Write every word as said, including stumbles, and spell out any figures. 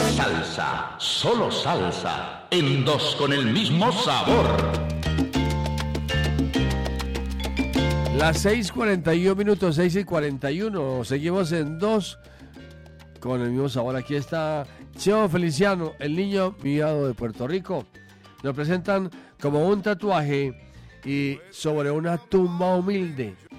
salsa, solo salsa, en dos con el mismo sabor. Las seis cuarenta y uno minutos, seis y cuarenta y uno, seguimos en dos con el mismo sabor. Aquí está Cheo Feliciano, el niño mimado de Puerto Rico. Nos presentan como un tatuaje y sobre una tumba humilde.